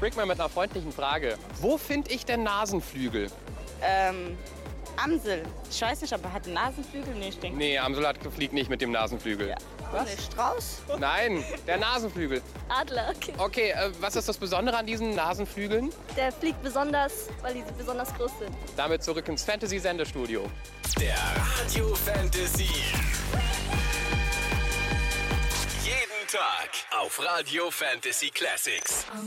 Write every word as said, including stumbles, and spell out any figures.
Rick mal mit einer freundlichen Frage. Wo finde ich denn Nasenflügel? Ähm, Amsel. Ich weiß nicht, aber hat einen Nasenflügel? Nee, ich denke. Nee, Amsel hat, fliegt nicht mit dem Nasenflügel. Ja. Was? Nee, Strauß? Nein, der Nasenflügel. Adler, okay. Okay, äh, was ist das Besondere an diesen Nasenflügeln? Der fliegt besonders, weil die besonders groß sind. Damit zurück ins Fantasy-Sendestudio. Der Radio Fantasy. Jeden Tag auf Radio Fantasy Classics.